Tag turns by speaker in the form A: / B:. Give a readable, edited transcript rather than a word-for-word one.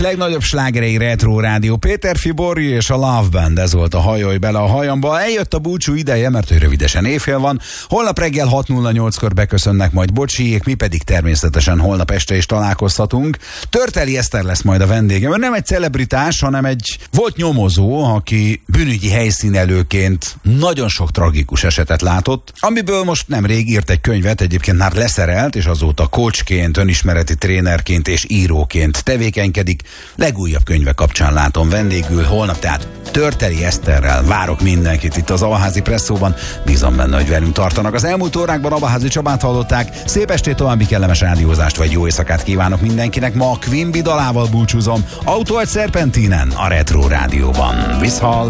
A: Legnagyobb slágerei Retro Rádió. Péter Fibori és a Love Band, ez volt a Hajolj bele a hajamba. Eljött a búcsú ideje, mert hogy rövidesen évfél van. Holnap reggel 6:08-kor beköszönnek majd Bocsiék, mi pedig természetesen holnap este is találkozhatunk. Törteli Eszter lesz majd a vendégem. Ő nem egy celebritás, hanem egy volt nyomozó, aki bűnügyi helyszínelőként nagyon sok tragikus esetet látott, amiből most nemrég írt egy könyvet, egyébként már leszerelt, és azóta coachként, önismereti trénerként és íróként tevékenykedik. Legújabb könyve kapcsán látom vendégül holnap, tehát Törteli Eszterrel várok mindenkit itt az Abaházi Presszóban. Bízom benne, hogy velünk tartanak. Az elmúlt órákban Abaházi Csabát hallották. Szép estét, további kellemes rádiózást vagy jó éjszakát kívánok mindenkinek. Ma a Quimby dalával búcsúzom. Autó egy Szerpentinen a Retro Rádióban. Viszhall!